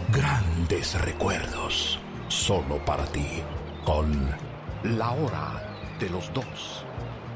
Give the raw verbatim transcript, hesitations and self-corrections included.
Grandes recuerdos, solo para ti, con La Hora de los Dos.